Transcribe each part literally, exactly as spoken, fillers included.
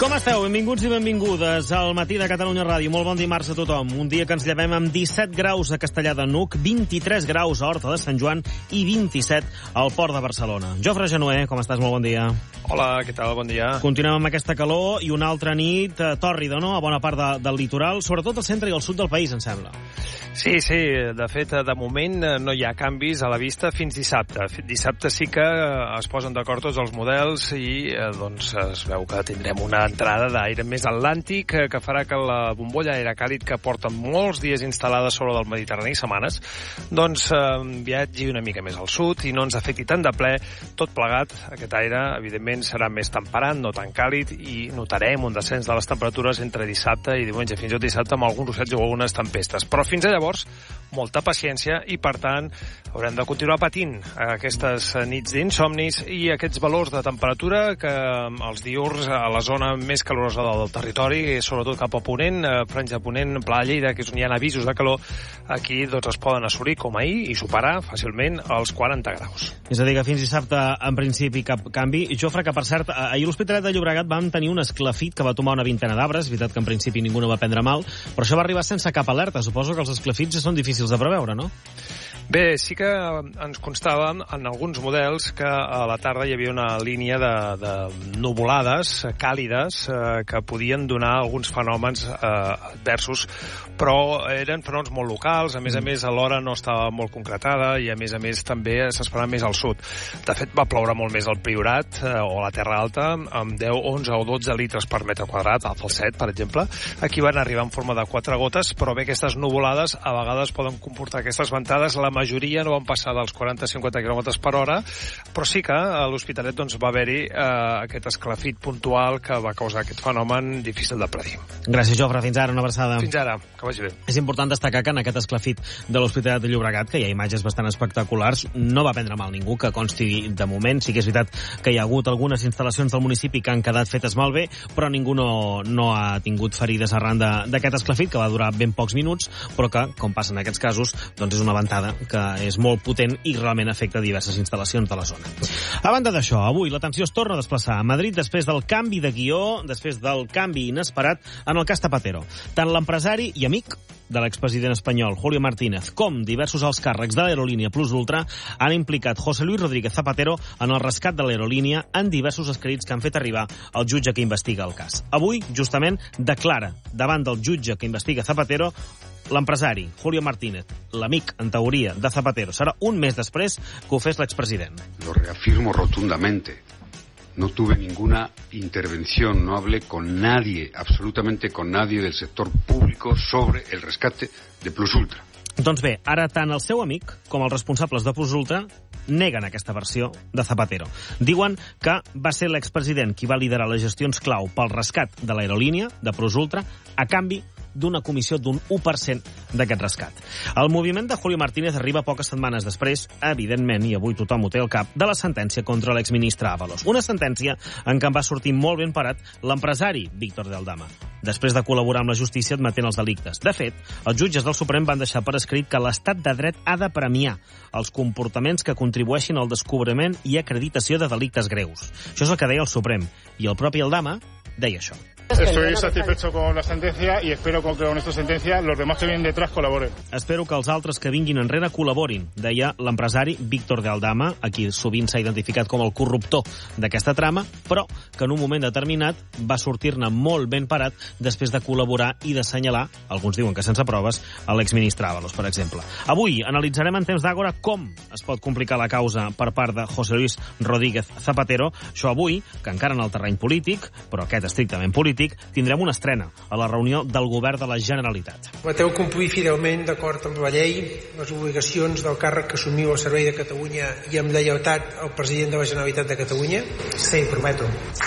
Com esteu? Benvinguts i benvingudes al Matí de Catalunya Ràdio. Molt bon dimarts a tothom. Un dia que ens llevem amb disset graus a Castellar de N'Hug, vint-i-tres graus a Horta de Sant Joan i vint-i-set al Port de Barcelona. Jofre Genuer, com estàs? Molt bon dia. Hola, què tal? Bon dia. Continuem amb aquesta calor i una altra nit eh, tòrrida, no?, a bona part de, del litoral, sobretot al centre i al sud del país, em sembla. Sí, sí. De fet, de moment no hi ha canvis a la vista fins dissabte. Dissabte sí que es posen d'acord tots els models i eh, doncs es veu que tindrem una entrada d'aire més atlàntic que farà que la bombolla d'aire càlid que porta molts dies instal·lada sobre del Mediterrani, setmanes, doncs eh, viatgi una mica més al sud i no ens afecti tant de ple. Tot plegat, aquest aire, evidentment, serà més temperat, no tan càlid, i notarem un descens de les temperatures entre dissabte i diumenge, fins i tot dissabte, amb alguns ruixats o algunes tempestes. Però fins a llavors, molta paciència i, per tant, haurem de continuar patint aquestes nits d'insomnis i aquests valors de temperatura que els diürns a la zona més calorosa del territori, sobretot cap a Ponent, franja Ponent, Pla de Lleida, que és on hi ha avisos de calor, aquí doncs es poden assolir com ahir i superar fàcilment els quaranta graus. És a dir, que fins dissabte, en principi, cap canvi. Jofre, que per cert, ahir a l'Hospitalet de Llobregat vam tenir un esclafit que va tomar una vintena d'arbres, és veritat que en principi ningú no va prendre mal, però això va arribar sense cap alerta. Suposo que els esclafits són difícils de preveure, no? Bé, sí que ens constava en alguns models que a la tarda hi havia una línia de, de nuvolades càlides eh, que podien donar alguns fenòmens eh, adversos, però eren fenòmens molt locals, a més a més a l'hora no estava molt concretada i a més a més també s'esperava més al sud. De fet, va ploure molt més al Priorat eh, o a la Terra Alta, amb deu, onze o dotze litres per metre quadrat, al Falset, per exemple. Aquí van arribar en forma de quatre gotes, però bé, aquestes nuvolades a vegades poden comportar aquestes ventades. La majoria no van passar dels quaranta a cinquanta quilòmetres per hora, però sí que a l'Hospitalet doncs, va haver-hi eh, aquest esclafit puntual que va causar aquest fenomen difícil de predir. Gràcies, Jofre. Fins ara, una abraçada. Fins ara, que vagi bé. És important destacar que en aquest esclafit de l'Hospitalet de Llobregat, que hi ha imatges bastant espectaculars, no va prendre mal ningú, que consti de moment. Sí que és veritat que hi ha hagut algunes instal·lacions del municipi que han quedat fetes malbé, però ningú no, no ha tingut ferides arran d'aquest esclafit, que va durar ben pocs minuts, però que, com passa en aquests casos, doncs és una ventada que és molt potent i realment afecta diverses instal·lacions de la zona. A banda d'això, avui la tensió es torna a desplaçar a Madrid després del canvi de guió, després del canvi inesperat en el cas Zapatero. Tant l'empresari i amic de l'expresident espanyol Julio Martínez com diversos alts càrrecs de l'aerolínia Plus Ultra han implicat José Luis Rodríguez Zapatero en el rescat de l'aerolínia en diversos escrits que han fet arribar al jutge que investiga el cas. Avui, justament, declara davant del jutge que investiga Zapatero l'empresari Julio Martínez, l'amic, en teoria, de Zapatero. Serà un mes després que ho fes l'expresident. Lo reafirmo rotundamente. No tuve ninguna intervención, no hablé con nadie, absolutamente con nadie del sector público sobre el rescate de Plus Ultra. Doncs bé, ara tant el seu amic com els responsables de Plus Ultra neguen aquesta versió de Zapatero. Diuen que va ser l'expresident qui va liderar les gestions clau pel rescat de l'aerolínia, de Plus Ultra, a canvi d'una comissió d'un u per cent d'aquest rescat. El moviment de Julio Martínez arriba poques setmanes després, evidentment, i avui tothom ho té al cap, de la sentència contra l'exministre Ábalos. Una sentència en què en va sortir molt ben parat l'empresari Víctor de Aldama, després de col·laborar amb la justícia admetent els delictes. De fet, els jutges del Suprem van deixar per escrit que l'estat de dret ha de premiar els comportaments que contribueixin al descobriment i acreditació de delictes greus. Això és el que deia el Suprem, i el propi Aldama deia això. Estoy satisfecho con la sentencia y espero que con esta sentencia los demás que vienen detrás colaboren. Espero que els altres que vinguin enrere col·laborin, deia l'empresari Víctor de Aldama, a qui sovint s'ha identificat com el corruptor d'aquesta trama, però que en un moment determinat va sortir-ne molt ben parat després de col·laborar i d'assenyalar, alguns diuen que sense proves, a l'exministre Ábalos, per exemple. Avui analitzarem en temps d'Àgora com es pot complicar la causa per part de José Luis Rodríguez Zapatero. Això avui, que encara en el terreny polític, però aquest estrictament polític, tindrem una estrena a la reunió del govern de la Generalitat. Prometeu complir fidelment, d'acord amb la llei, les obligacions del càrrec que assumiu al servei de Catalunya i amb lleialtat al president de la Generalitat de Catalunya? Sí, prometo.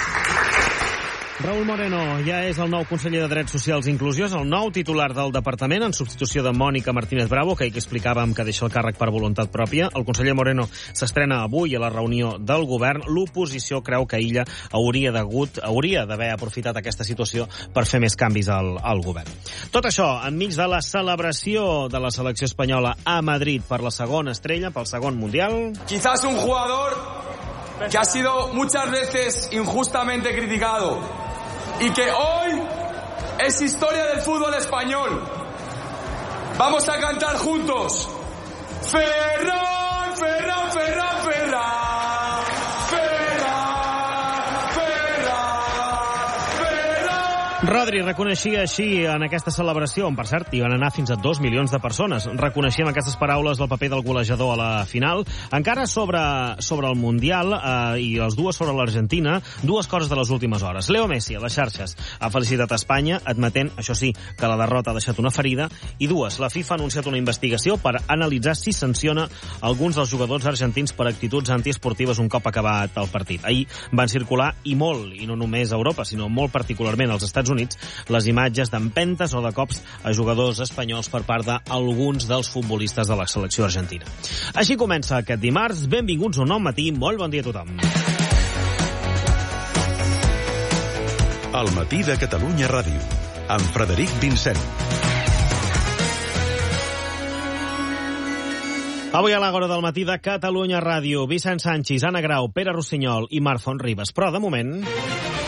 Raúl Moreno ja és el nou conseller de Drets Socials i Inclusió, és el nou titular del departament en substitució de Mònica Martínez Bravo, que ahir explicàvem que deixa el càrrec per voluntat pròpia. El conseller Moreno s'estrena avui a la reunió del govern. L'oposició creu que ella hauria d'hagut, hauria d'haver aprofitat aquesta situació per fer més canvis al, al govern. Tot això enmig de la celebració de la selecció espanyola a Madrid per la segona estrella, pel segon Mundial. Quizás un jugador que ha sido muchas veces injustamente criticado. y que hoy es historia del fútbol español. Vamos a cantar juntos. Ferran, Ferran, Ferran, Ferran. Rodri reconeixia així en aquesta celebració, on per cert hi van anar fins a dos milions de persones. Reconeixia amb aquestes paraules el paper del golejador a la final. Encara sobre, sobre el Mundial eh, i les dues sobre l'Argentina, dues coses de les últimes hores. Leo Messi, a les xarxes, ha felicitat a Espanya, admetent, això sí, que la derrota ha deixat una ferida. I dues, la FIFA ha anunciat una investigació per analitzar si sanciona alguns dels jugadors argentins per actituds antiesportives un cop acabat el partit. Ahir van circular, i molt, i no només a Europa, sinó molt particularment als Estats Units, les imatges d'empentes o de cops a jugadors espanyols per part d'alguns dels futbolistes de la selecció argentina. Així comença aquest dimarts. Benvinguts a un nou matí. Molt bon dia a tothom. El matí de Catalunya Ràdio, amb Frederic Vincent. Avui a l'Àgora del matí de Catalunya Ràdio, Vicent Sanchis, Anna Grau, Pere Rossinyol i Marc Font Ribas. Però, de moment...